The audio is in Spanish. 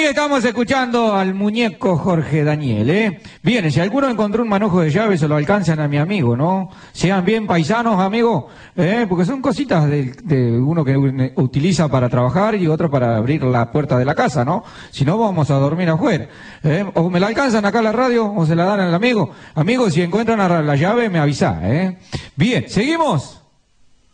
estamos escuchando al muñeco Jorge Daniel, ¿eh? Bien, si alguno encontró un manojo de llaves, se lo alcanzan a mi amigo, ¿no? Sean bien paisanos, amigo, porque son cositas de uno que utiliza para trabajar y otro para abrir la puerta de la casa, ¿no? Si no, vamos a dormir afuera. O me la alcanzan acá a la radio o se la dan al amigo. Amigo, si encuentran la llave, me avisa, ¿eh? Bien, ¿seguimos?